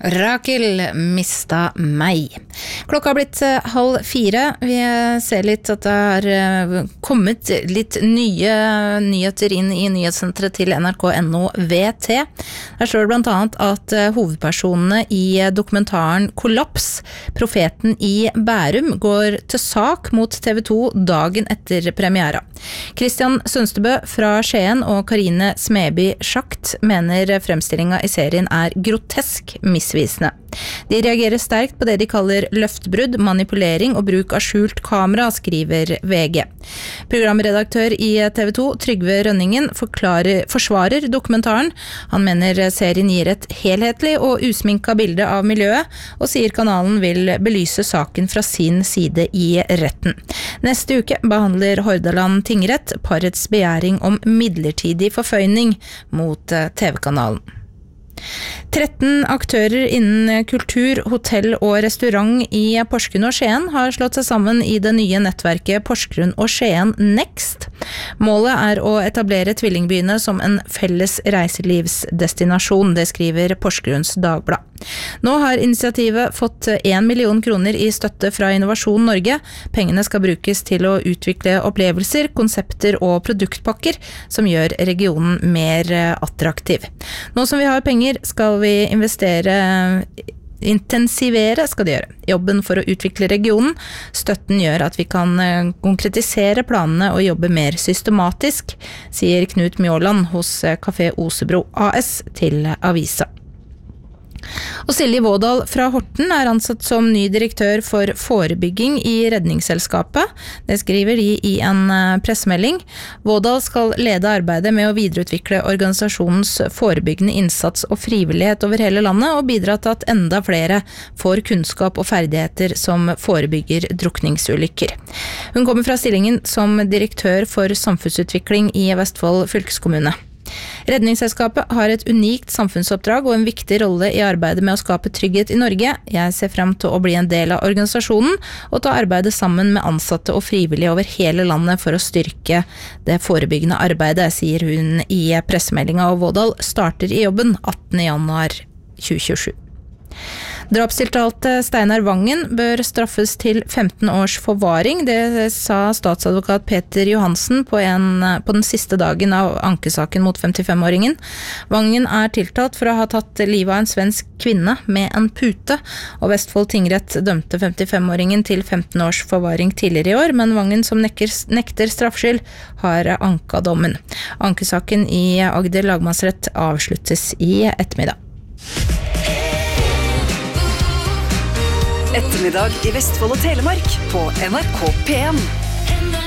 Rakel mista meg. Klokka har blitt 3:30. Vi ser litt at det har kommet litt nye nyheter inn i nyhetssenteret til NRK.no VT. Her står det blant annet at hovedpersonene i dokumentaren Kollaps, profeten i Bærum, går til sak mot TV 2 dagen etter premiera. Kristian Sønstebø fra Skien og Karine Smeby Schakt mener fremstillingen i serien er grotesk misvisende. De reagerer sterkt på det de kaller løftbrudd, manipulering og bruk av skjult kamera, skriver VG. Programredaktør i TV 2, Trygve Rønningen, forsvarer dokumentaren. Han mener serien gir et helhetlig og usminka bilde av miljøet, og sier kanalen vil belyse saken fra sin side i retten. Neste uke behandler Hordaland tingrett parets begjæring om midlertidig forføyning mot TV-kanalen. 13 aktører innen kultur, hotell og restaurant i Porsgrunn og Skien har slått seg sammen i det nye nettverket Porsgrunn og Skien Next. Målet er å etablere tvillingbyene som en felles reiselivsdestinasjon, det skriver Porsgrunns Dagblad. Nå har initiativet fått 1 million kroner i støtte fra Innovasjon Norge. Pengene skal brukes til å utvikle opplevelser, konsepter og produktpakker som gjør regionen mer attraktiv. Nå som vi har penger, skal vi intensivere jobben for å utvikle regionen. Støtten gjør at vi kan konkretisere planene og jobbe mer systematisk, sier Knut Mjåland hos Café Osebro AS til Avisa. Og Silje Vådal fra Horten er ansatt som ny direktør for forebygging i Redningsselskapet. Det skriver de i en pressemelding. Vådal skal lede arbeidet med å videreutvikle organisasjonens forebyggende innsats og frivillighet over hele landet, og bidra til at enda flere får kunnskap og ferdigheter som forebygger drukningsulykker. Hun kommer fra stillingen som direktør for samfunnsutvikling i Vestfold fylkeskommune. Redningsselskapet har et unikt samfunnsoppdrag og en viktig rolle i arbeidet med å skape trygghet i Norge. Jeg ser frem til å bli en del av organisasjonen og ta arbeidet sammen med ansatte og frivillige over hele landet for å styrke det forebyggende arbeidet, sier hun i pressemeldingen, og Vådal starter i jobben 18. januar 2027. Drapstiltalte Steinar Vangen bør straffes til 15 års forvaring. Det sa statsadvokat Peter Johansen på den siste dagen av ankesaken mot 55-åringen. Vangen er tiltalt for å ha tatt livet av en svensk kvinne med en pute, og Vestfold tingrett dømte 55-åringen til 15 års forvaring tidligere i år, men Vangen, som nekter straffskyld, har anket dommen. Ankesaken i Agder lagmannsrett avsluttes i ettermiddag. Ettermiddag i Vestfold og Telemark på NRK P1.